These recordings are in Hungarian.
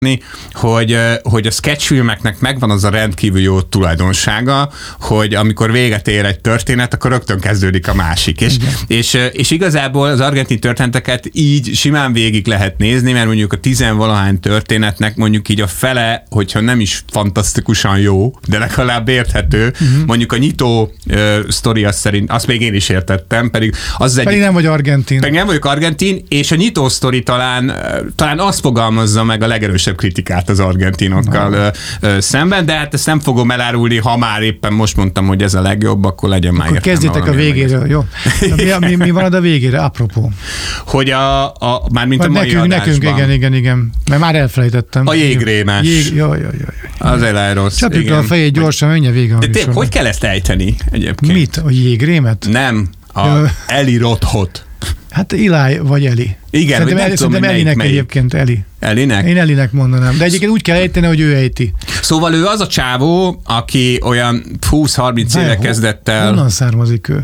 hogy a sketchfilmeknek megvan az a rendkívül jó tulajdonsága, hogy amikor véget ér egy történet, akkor rögtön kezdődik a másik. És igazából az argentin történeteket így simán végig lehet nézni, mert mondjuk a 10-valahány történetnek mondjuk így a fele, hogyha nem is fantasztikusan jó, de legalább érthető. Mondjuk a nyitó sztori azt szerint, azt még én is értettem, pedig az pedig nem vagy argentin. Pedig nem vagyok argentin, és a nyitó sztori talán azt fogalmazza meg a legerősebb kritikát az argentinokkal szemben, de hát ezt nem fogom elárulni, ha már éppen most mondtam, hogy ez a legjobb, akkor legyen már értelme. Kezdjétek a végéről, jó? Mi van a végére, apropó? Hogy mármint a mai adásban. Igen. Mert már elfelejtettem. A jégrémes. Jaj. Az elég rossz. Csapjuk a fejét gyorsan, menjen vége. De tényleg, hogy kell ezt ejteni egyébként? Mit? A jégrémet? Nem, Eli Rothot. Hát Eli vagy Eli. Igen, szerintem Elinek egyébként Eli. Elinek? Én Elinek mondanám. De egyébként úgy kell ejteni, hogy ő ejti. Szóval ő az a csávó, aki olyan 20-30 éve kezdett el. Honnan származik ő?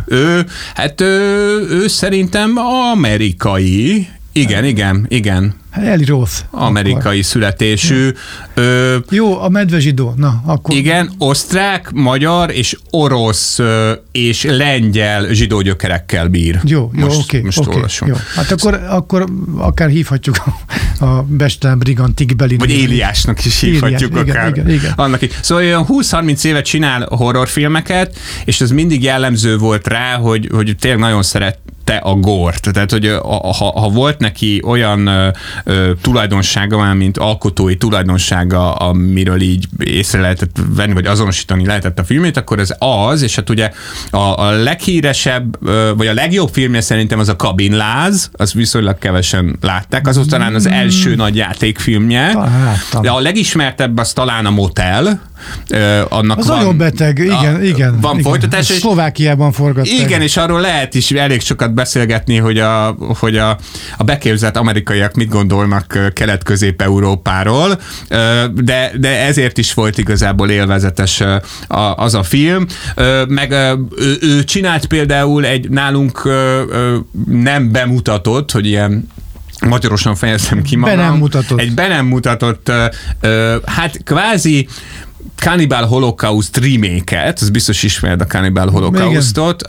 Ő szerintem amerikai. Igen. Eli Roth. Amerikai akkor születésű. Jó, a medvezsidó. Na, akkor. Igen, osztrák, magyar és orosz és lengyel zsidó gyökerekkel bír. Jó, oké. Hát akkor akár hívhatjuk a Bestelen Brigantik Belin. Vagy Éliásnak is hívhatjuk akár. Igen. Annak is. Szóval olyan 20-30 évet csinál horrorfilmeket, és ez mindig jellemző volt rá, hogy tényleg nagyon szerette a gort. Tehát, hogy ha volt neki olyan tulajdonsága, mint alkotói tulajdonsága, amiről így észre lehetett venni, vagy azonosítani lehetett a filmét, akkor ez az, és hát ugye a leghíresebb, vagy a legjobb filmje szerintem az a Kabinláz, az viszonylag kevesen látták, az talán az első nagy játékfilmje. De a legismertebb az talán a Motel. Annak az nagyon beteg, igen. Van folytatás. Szlovákiában forgatták. Igen, és arról lehet is elég sokat beszélgetni, hogy a beképzelt amerikaiak mit gondolnak Kelet-Közép-Európáról, de ezért is volt igazából élvezetes az a film. Meg ő csinált például egy nálunk nem bemutatott, hogy ilyen magyarosan fejezem ki magam. Egy be nem mutatott, hát kvázi Cannibal Holocaust remake-et, az biztos ismered a Cannibal Holocaustot,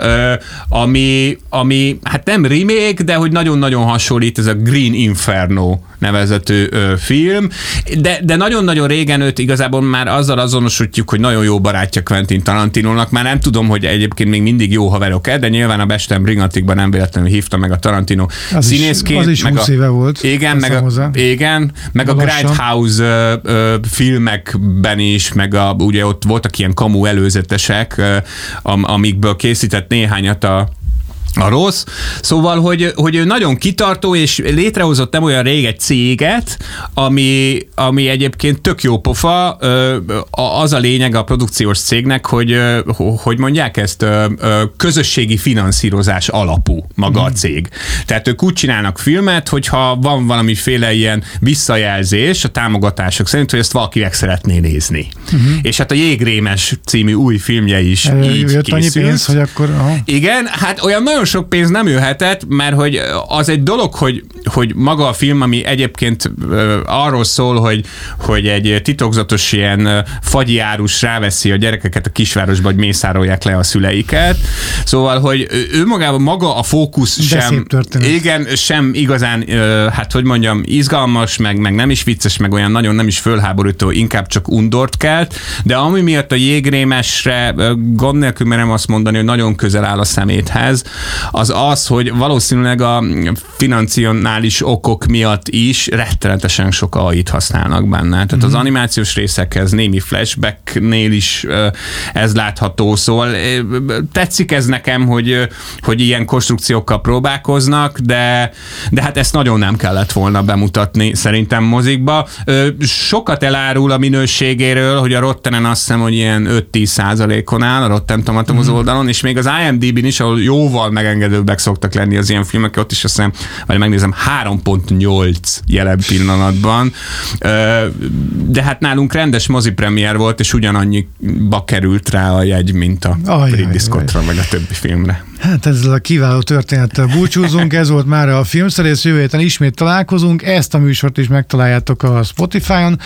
ami hát nem remake, de hogy nagyon-nagyon hasonlít, ez a Green Inferno nevezetű film, de nagyon-nagyon régen őt igazából már azzal azonosítjuk, hogy nagyon jó barátja Quentin Tarantinónak, már nem tudom, hogy egyébként még mindig jó haverok-e, de nyilván a Bestelen Brigantikban nem véletlenül hívta meg a Tarantino színészként. Az is 20 éve volt. Igen, meg a Grindhouse filmekben is, meg ugye ott voltak ilyen kamu előzetesek, amikből készített néhányat a rossz. Szóval, hogy ő nagyon kitartó, és létrehozott nem olyan rég egy céget, ami egyébként tök jó pofa. Az a lényeg a produkciós cégnek, hogy mondják ezt, közösségi finanszírozás alapú maga a cég. Tehát ők úgy csinálnak filmet, hogyha van valamiféle ilyen visszajelzés a támogatások szerint, hogy ezt valaki meg szeretné nézni. És hát a Jégrémes című új filmje is így jött készült. Annyi pénz, hogy akkor... Igen, hát olyan nagyon sok pénz nem jöhetett, mert hogy az egy dolog, hogy maga a film, ami egyébként arról szól, hogy egy titokzatos ilyen fagyi árus ráveszi a gyerekeket a kisvárosba, hogy mészárolják le a szüleiket. Szóval, hogy ő maga a fókusz sem igazán, hát hogy mondjam, izgalmas, meg nem is vicces, meg olyan nagyon nem is fölháborító, inkább csak undort kelt, de ami miatt a Jégrémesre gond nélkül merem azt mondani, hogy nagyon közel áll a szeméthez, az, hogy valószínűleg a financionális okok miatt is rettenetesen sok AI-t használnak benne. Tehát az animációs részekhez némi flashbacknél is ez látható, szóval tetszik ez nekem, hogy ilyen konstrukciókkal próbálkoznak, de hát ezt nagyon nem kellett volna bemutatni szerintem mozikba. Sokat elárul a minőségéről, hogy a Rottenen azt hiszem, hogy ilyen 5-10%-on áll, a Rotten Tomatoes oldalon, és még az IMDb-n is, ahol jóval megengedőbbek szoktak lenni az ilyen filmek, ott is azt hiszem, vagy megnézem, 3.8 jelen pillanatban, de hát nálunk rendes mozipremiér volt, és ugyanannyiba került rá a jegy, mint a Ridley Scottra, meg a többi filmre. Hát ezzel a kiváló történettel búcsúzunk, ez volt már a Filmszerész, jövő héten ismét találkozunk, ezt a műsort is megtaláljátok a Spotify-on,